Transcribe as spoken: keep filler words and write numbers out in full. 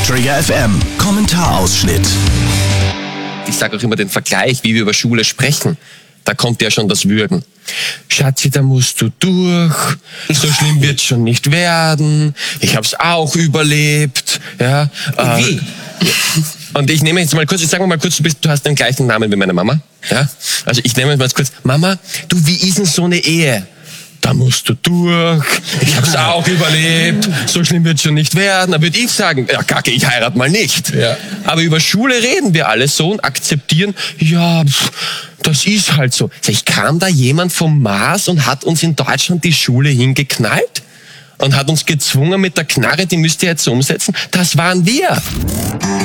Trigger F M Kommentarausschnitt. Ich sage auch immer den Vergleich, wie wir über Schule sprechen. Da kommt ja schon das Würgen. Schatzi, da musst du durch. So schlimm wird's schon nicht werden. Ich hab's auch überlebt. Ja. Und wie? Äh, und ich nehme jetzt mal kurz, ich sage mal kurz, du bist, du hast den gleichen Namen wie meine Mama. Ja. Also ich nehme jetzt mal kurz, Mama, du, wie ist denn so eine Ehe? Da musst du durch, ich hab's auch überlebt, so schlimm wird's schon nicht werden. Da würde ich sagen, ja kacke, ich heirate mal nicht. Ja. Aber über Schule reden wir alle so und akzeptieren, ja, pff, das ist halt so. Ich kam da jemand vom Mars und hat uns in Deutschland die Schule hingeknallt und hat uns gezwungen mit der Knarre, die müsst ihr jetzt umsetzen. Das waren wir.